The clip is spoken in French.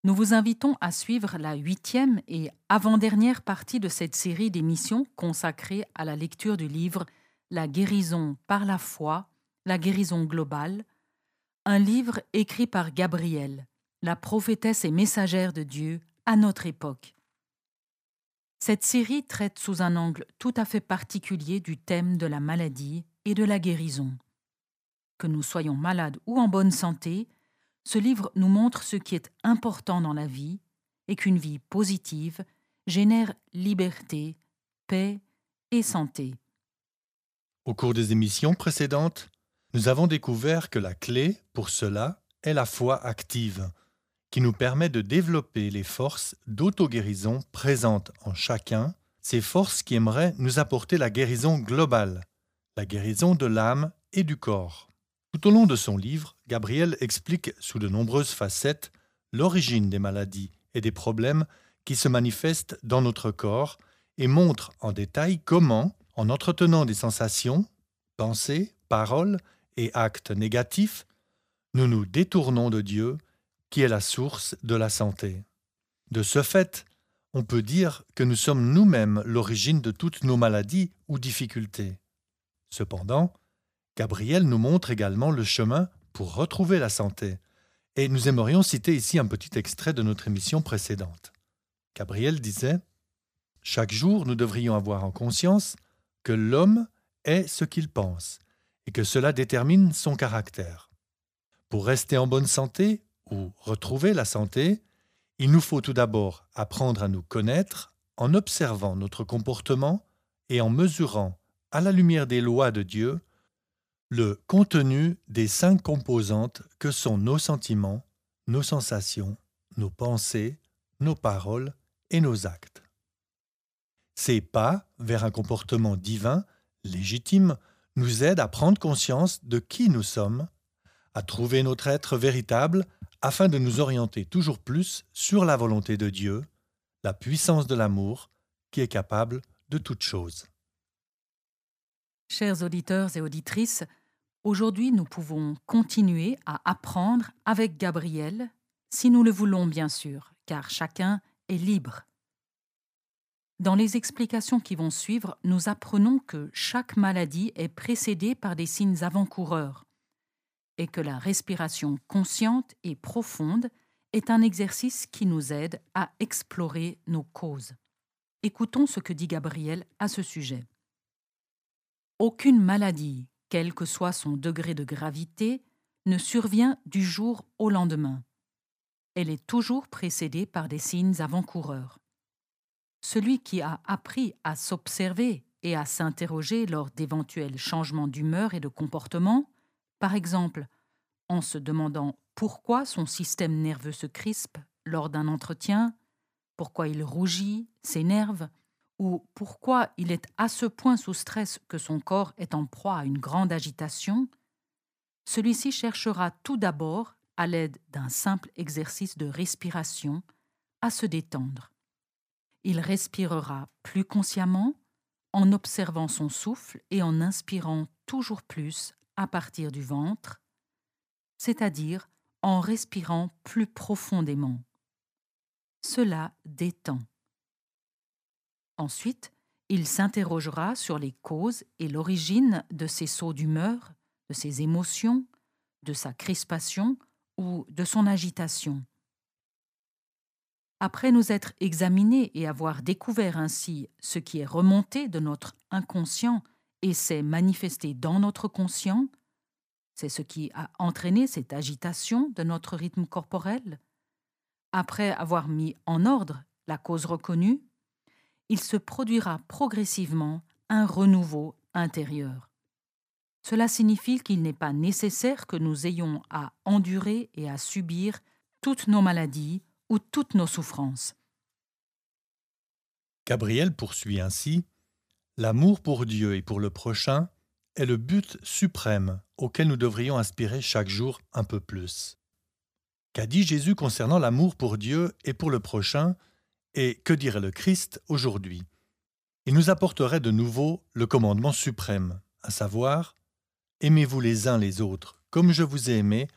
Nous vous invitons à suivre la 8e et avant-dernière partie de cette série d'émissions consacrée à la lecture du livre La guérison par la foi, la guérison globale, un livre écrit par Gabrielle, la prophétesse et messagère de Dieu à notre époque. Cette série traite sous un angle tout à fait particulier du thème de la maladie et de la guérison. Que nous soyons malades ou en bonne santé, ce livre nous montre ce qui est important dans la vie et qu'une vie positive génère liberté, paix et santé. Au cours des émissions précédentes, nous avons découvert que la clé pour cela est la foi active, qui nous permet de développer les forces d'auto-guérison présentes en chacun, ces forces qui aimeraient nous apporter la guérison globale, la guérison de l'âme et du corps. Tout au long de son livre, Gabrielle explique sous de nombreuses facettes l'origine des maladies et des problèmes qui se manifestent dans notre corps et montre en détail comment, en entretenant des sensations, pensées, paroles et actes négatifs, nous nous détournons de Dieu, qui est la source de la santé. De ce fait, on peut dire que nous sommes nous-mêmes l'origine de toutes nos maladies ou difficultés. Cependant, Gabrielle nous montre également le chemin pour retrouver la santé, et nous aimerions citer ici un petit extrait de notre émission précédente. Gabrielle disait « Chaque jour, nous devrions avoir en conscience que l'homme est ce qu'il pense, et que cela détermine son caractère. Pour rester en bonne santé ou retrouver la santé, il nous faut tout d'abord apprendre à nous connaître en observant notre comportement et en mesurant, à la lumière des lois de Dieu, le contenu des 5 composantes que sont nos sentiments, nos sensations, nos pensées, nos paroles et nos actes. Ces pas vers un comportement divin, légitime, nous aident à prendre conscience de qui nous sommes, à trouver notre être véritable afin de nous orienter toujours plus sur la volonté de Dieu, la puissance de l'amour qui est capable de toutes choses. Chers auditeurs et auditrices, aujourd'hui nous pouvons continuer à apprendre avec Gabrielle, si nous le voulons bien sûr, car chacun est libre. Dans les explications qui vont suivre, nous apprenons que chaque maladie est précédée par des signes avant-coureurs et que la respiration consciente et profonde est un exercice qui nous aide à explorer nos causes. Écoutons ce que dit Gabrielle à ce sujet. Aucune maladie, quel que soit son degré de gravité, ne survient du jour au lendemain. Elle est toujours précédée par des signes avant-coureurs. Celui qui a appris à s'observer et à s'interroger lors d'éventuels changements d'humeur et de comportement, par exemple en se demandant pourquoi son système nerveux se crispe lors d'un entretien, pourquoi il rougit, s'énerve, ou pourquoi il est à ce point sous stress que son corps est en proie à une grande agitation, celui-ci cherchera tout d'abord, à l'aide d'un simple exercice de respiration, à se détendre. Il respirera plus consciemment en observant son souffle et en inspirant toujours plus à partir du ventre, c'est-à-dire en respirant plus profondément. Cela détend. Ensuite, il s'interrogera sur les causes et l'origine de ses sauts d'humeur, de ses émotions, de sa crispation ou de son agitation. Après nous être examinés et avoir découvert ainsi ce qui est remonté de notre inconscient et s'est manifesté dans notre conscient, c'est ce qui a entraîné cette agitation de notre rythme corporel. Après avoir mis en ordre la cause reconnue, il se produira progressivement un renouveau intérieur. Cela signifie qu'il n'est pas nécessaire que nous ayons à endurer et à subir toutes nos maladies ou toutes nos souffrances. Gabrielle poursuit ainsi « L'amour pour Dieu et pour le prochain est le but suprême auquel nous devrions aspirer chaque jour un peu plus. » Qu'a dit Jésus concernant l'amour pour Dieu et pour le prochain, et que dirait le Christ aujourd'hui? Il nous apporterait de nouveau le commandement suprême, à savoir « Aimez-vous les uns les autres, comme je vous ai aimé,